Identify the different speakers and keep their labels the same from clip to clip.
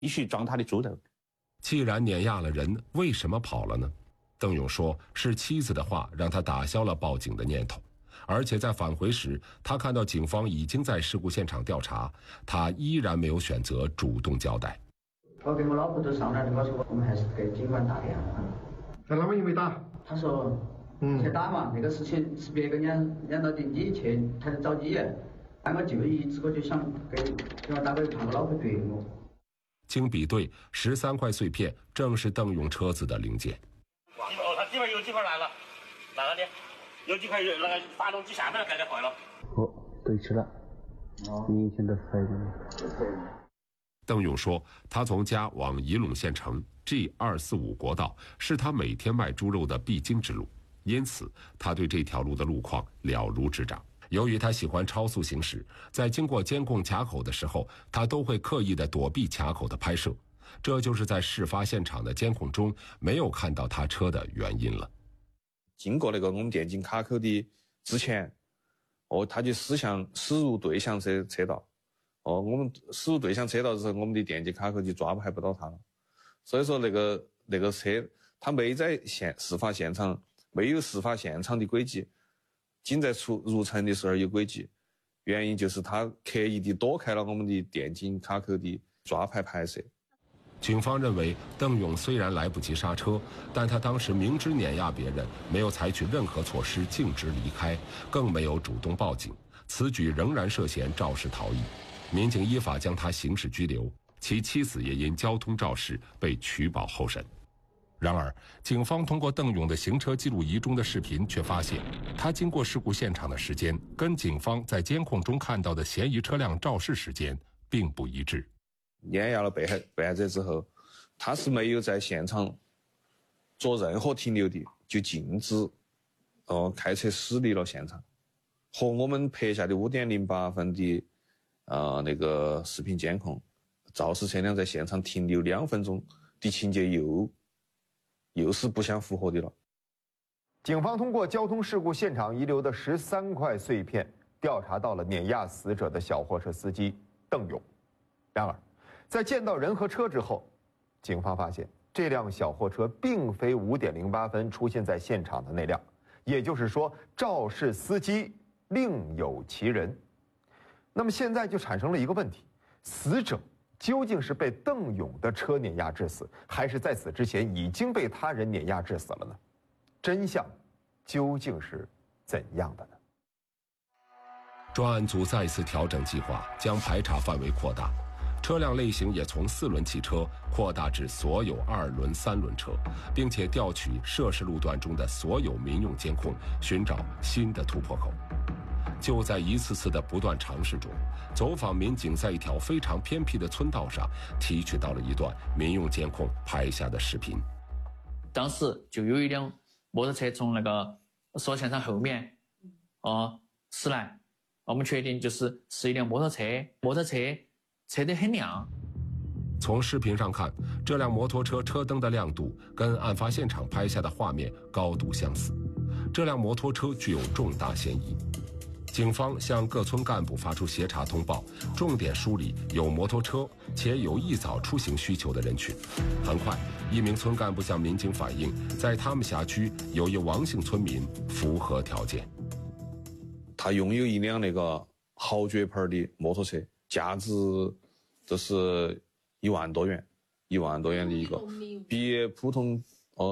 Speaker 1: 必须装他的猪头。
Speaker 2: 既然碾压了人，为什么跑了呢？邓勇说，是妻子的话让他打消了报警的念头，而且在返回时，他看到警方已经在事故现场调查，他依然没有选择主动交代。
Speaker 3: 我跟我老婆都商量的，我说我们还是给警官打电话。
Speaker 4: 那他们有没有打？
Speaker 3: 他说，去打嘛，那个事情是别个撵到的，你去，他就找你。我就一直我就想给我打个怕我老婆怼我。
Speaker 2: 经比对，13块碎片正是邓勇车子的零件。
Speaker 5: 哦，他这边有几块来了的，有几块那个发动机下面盖的坏了。
Speaker 6: 哦，对齐了，明显的坏了。
Speaker 2: 邓勇说，他从家往仪陇县城 G245国道是他每天卖猪肉的必经之路，因此他对这条路的路况了如指掌。由于他喜欢超速行驶，在经过监控卡口的时候，他都会刻意的躲避卡口的拍摄，这就是在事发现场的监控中没有看到他车的原因了。
Speaker 7: 经过那个我们电警卡口的之前，他就驶入对向车道，我们驶入对向车道的时候，我们的电警卡口就抓拍不到他了。所以说那个车他没在事发现场，没有事发现场的轨迹。仅在入城的时候有轨迹，原因就是他刻意的躲开了我们的电警卡口的抓拍拍摄。
Speaker 2: 警方认为，邓勇虽然来不及刹车，但他当时明知碾压别人，没有采取任何措施径直离开，更没有主动报警，此举仍然涉嫌肇事逃逸。民警依法将他刑事拘留，其妻子也因交通肇事被取保候审。然而，警方通过邓勇的行车记录仪中的视频，却发现他经过事故现场的时间跟警方在监控中看到的嫌疑车辆肇事时间并不一致。
Speaker 7: 碾压了被害者之后，他是没有在现场做任何停留的，就径直开车驶离了现场，和我们拍下的5.08分的那个视频监控，肇事车辆在现场停留2分钟的情节又是不相符合的了。
Speaker 8: 警方通过交通事故现场遗留的13块碎片，调查到了碾压死者的小货车司机邓勇。然而，在见到人和车之后，警方发现这辆小货车并非5.08分出现在现场的那辆，也就是说，肇事司机另有其人。那么现在就产生了一个问题：死者究竟是被邓勇的车碾压致死，还是在此之前已经被他人碾压致死了呢？真相究竟是怎样的呢？
Speaker 2: 专案组再次调整计划，将排查范围扩大，车辆类型也从4轮汽车扩大至所有2轮、3轮车，并且调取涉事路段中的所有民用监控，寻找新的突破口。就在一次次的不断尝试中，走访民警在一条非常偏僻的村道上提取到了一段民用监控拍下的视频。
Speaker 9: 当时就有一辆摩托车从那个事发现场后面驶来，我们确定是一辆摩托车，车灯很亮。
Speaker 2: 从视频上看，这辆摩托车车灯的亮度跟案发现场拍下的画面高度相似，这辆摩托车具有重大嫌疑。警方向各村干部发出协查通报，重点梳理有摩托车且有一早出行需求的人群。很快，一名村干部向民警反映，在他们辖区有一王姓村民符合条件。
Speaker 7: 他拥有一辆那个豪爵牌的摩托车，价值都是1万多元的一个，比普通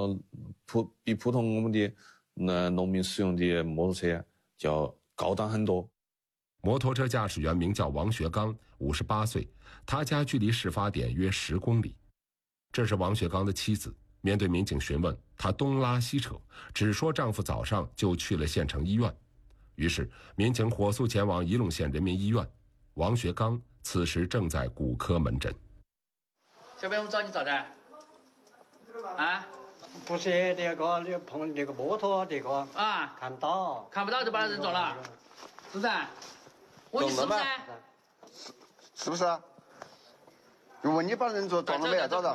Speaker 7: 我们的农民使用的摩托车叫高档很多。
Speaker 2: 摩托车驾驶员名叫王学刚，58岁，他家距离事发点约10公里。这是王学刚的妻子，面对民警询问，她东拉西扯，只说丈夫早上就去了县城医院。于是民警火速前往仪陇县人民医院，王学刚此时正在骨科门诊。
Speaker 9: 小编，我找你咋的？啊？
Speaker 10: 不是那个碰那个摩托这个
Speaker 9: 啊，
Speaker 10: 看不到
Speaker 9: 就把他人撞了，是不是？我你是不是？
Speaker 11: 是不是啊？就问你把人撞了没有？找到？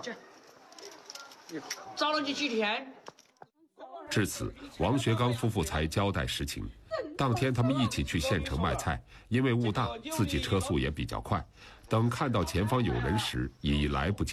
Speaker 9: 找了你几天？
Speaker 2: 至此，王学刚夫妇才交代实情。 当天他们一起去县城卖菜，因为雾大，自己车速也比较快。等看到前方有人时，已来不及。